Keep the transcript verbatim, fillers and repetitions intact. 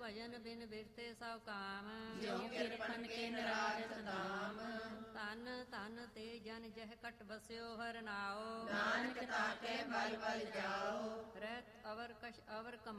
ਭਜਨ ਬਿਨ ਬਿਰਥੇ ਸਭ ਕਾਮ। ਜਿਉ ਕਿਰਪਨ ਕੇ ਨਰਾਜਤ ਧਾਮ। ਧਨ ਧਨ ਤੇ ਜਨ ਜਹ ਕਟ ਬਸਿਓ ਹਰ ਨਾਉ। ਨਾਨਕ ਤਾਕੇ ਬਲ ਬਲ ਜਾਓ। ਰਹਿਤ ਅਵਰ ਕਸ਼ ਅਵਰ ਕਮਾ